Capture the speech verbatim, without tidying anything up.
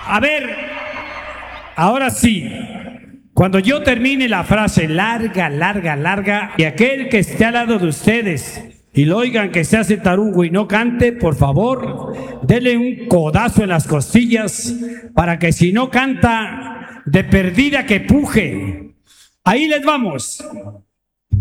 A ver, ahora sí. Cuando yo termine la frase larga, larga, larga, y aquel que esté al lado de ustedes y lo oigan que se hace tarugo y no cante, por favor, denle un codazo en las costillas para que si no canta, de perdida que puje. Ahí les vamos.